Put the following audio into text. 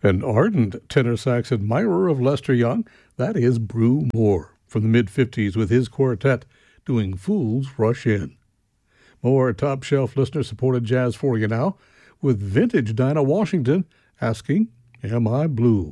An ardent tenor sax admirer of Lester Young, that is Brew Moore from the mid-50s with his quartet doing Fools Rush In. More top-shelf listener-supported jazz for you now with vintage Dinah Washington asking, Am I Blue?